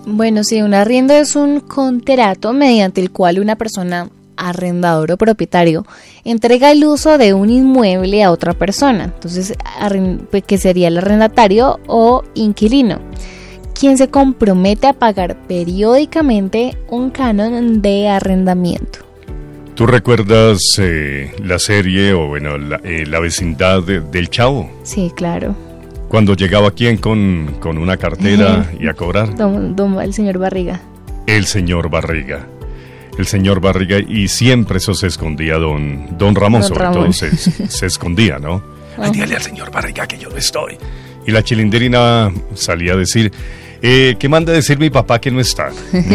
Bueno, sí, un arriendo es un contrato mediante el cual una persona, arrendador o propietario, entrega el uso de un inmueble a otra persona. Entonces, que sería el arrendatario o inquilino, quien se compromete a pagar periódicamente un canon de arrendamiento. ¿Tú recuerdas la serie o bueno la vecindad del Chavo? Sí, claro. Cuando llegaba quién con una cartera y a cobrar. El señor Barriga. El señor Barriga. El señor Barriga, y siempre eso se escondía don Ramón, sobre todo se escondía, ¿no? Ay, dígale al señor Barriga que yo no estoy. Y la chilindrina salía a decir, ¿qué manda a decir mi papá que no está?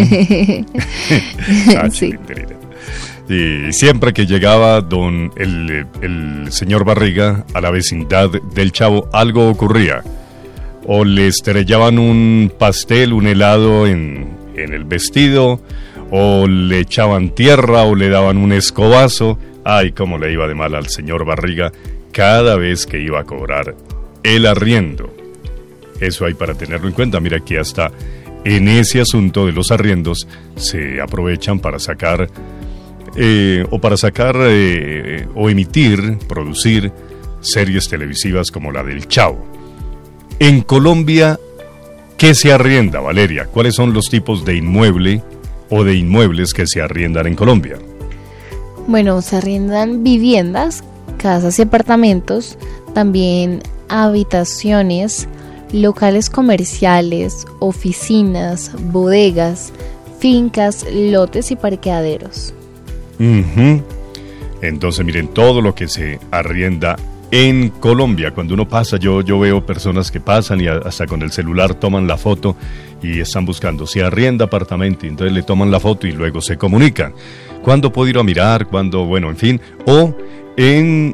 La chilindrina. Y siempre que llegaba el señor Barriga a la vecindad del Chavo, algo ocurría. O le estrellaban un pastel, un helado en el vestido, o le echaban tierra, o le daban un escobazo. Ay, cómo le iba de mal al señor Barriga cada vez que iba a cobrar el arriendo. Eso hay para tenerlo en cuenta. Mira, aquí hasta en ese asunto de los arriendos se aprovechan para sacar... o emitir, producir series televisivas como la del Chavo. En Colombia, ¿qué se arrienda, Valeria? ¿Cuáles son los tipos de inmueble o de inmuebles que se arriendan en Colombia? Bueno, se arriendan viviendas, casas y apartamentos, también habitaciones, locales comerciales, oficinas, bodegas, fincas, lotes y parqueaderos. Entonces miren, todo lo que se arrienda en Colombia, cuando uno pasa, yo veo personas que pasan y hasta con el celular toman la foto y están buscando, se arrienda apartamento, y entonces le toman la foto y luego se comunican. ¿Cuándo puedo ir a mirar? ¿Cuándo? Bueno, en fin, o en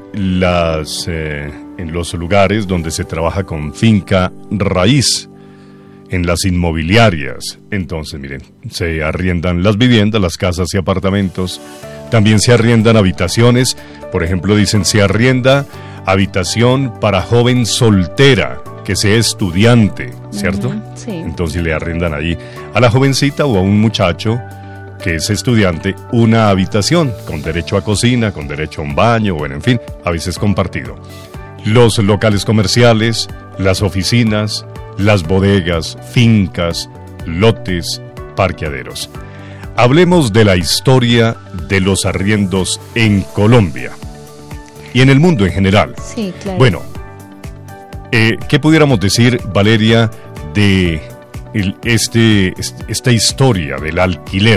los lugares donde se trabaja con finca raíz, en las inmobiliarias. Entonces miren, se arriendan las viviendas, las casas y apartamentos. También se arriendan habitaciones. Por ejemplo, dicen, se arrienda habitación para joven soltera, que sea estudiante, ¿cierto? Sí. Entonces le arriendan ahí a la jovencita o a un muchacho que es estudiante una habitación con derecho a cocina, con derecho a un baño, bueno, en fin, a veces compartido. Los locales comerciales, las oficinas, las bodegas, fincas, lotes, parqueaderos. Hablemos de la historia de los arriendos en Colombia y en el mundo en general. Sí, claro. Bueno, ¿qué pudiéramos decir, Valeria, de esta historia del alquiler?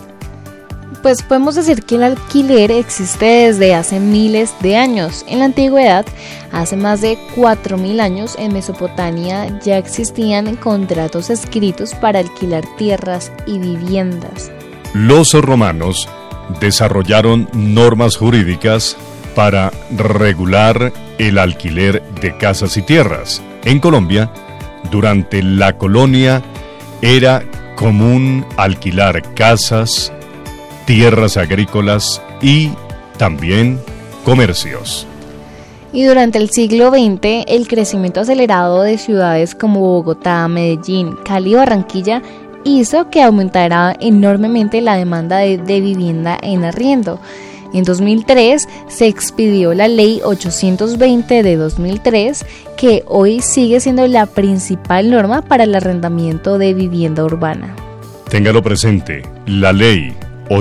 Pues podemos decir que el alquiler existe desde hace miles de años. En la antigüedad, hace más de 4.000 años, en Mesopotamia ya existían contratos escritos para alquilar tierras y viviendas. Los romanos desarrollaron normas jurídicas para regular el alquiler de casas y tierras. En Colombia, durante la colonia, era común alquilar casas, tierras agrícolas y también comercios. Y durante el siglo XX, el crecimiento acelerado de ciudades como Bogotá, Medellín, Cali y Barranquilla hizo que aumentara enormemente la demanda de vivienda en arriendo. En 2003 se expidió la Ley 820 de 2003, que hoy sigue siendo la principal norma para el arrendamiento de vivienda urbana. Téngalo presente, la Ley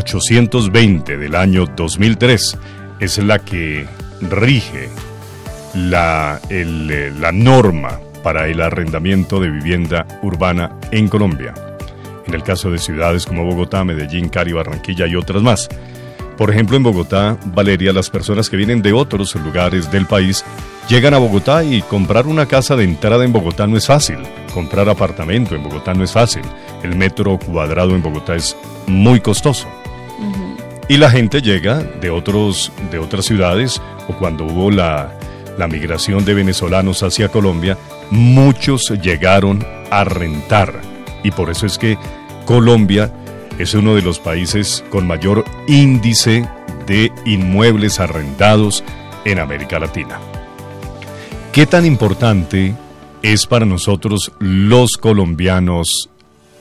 820 del año 2003 es la que rige la norma para el arrendamiento de vivienda urbana en Colombia. En el caso de ciudades como Bogotá, Medellín, Cali, Barranquilla y otras más. Por ejemplo, en Bogotá, Valeria, las personas que vienen de otros lugares del país llegan a Bogotá, y comprar una casa de entrada en Bogotá no es fácil. Comprar apartamento en Bogotá no es fácil. El metro cuadrado en Bogotá es muy costoso. Y la gente llega de otras ciudades, o cuando hubo la migración de venezolanos hacia Colombia, muchos llegaron a rentar. Y por eso es que Colombia es uno de los países con mayor índice de inmuebles arrendados en América Latina. ¿Qué tan importante es para nosotros los colombianos